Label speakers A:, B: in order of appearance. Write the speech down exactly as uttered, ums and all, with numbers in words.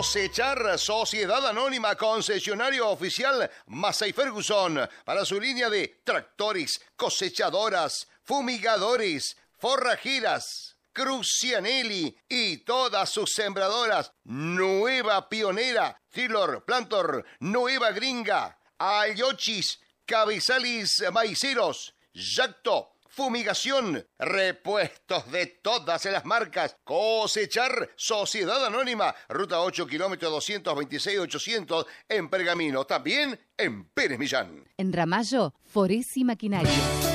A: Cosechar, Sociedad Anónima, concesionario oficial Massey Ferguson, para su línea de tractores, cosechadoras, fumigadores, forrajeras, Crucianelli y todas sus sembradoras. Nueva Pionera, Tiller Plantor, Nueva Gringa, Ayochis, Cabezalis Maiceros, Yacto, fumigación, repuestos de todas las marcas. Cosechar, Sociedad Anónima, ruta ocho, kilómetro doscientos veintiséis ochocientos, en Pergamino, también en Pérez Millán.
B: En Ramallo, Foresi Maquinaria.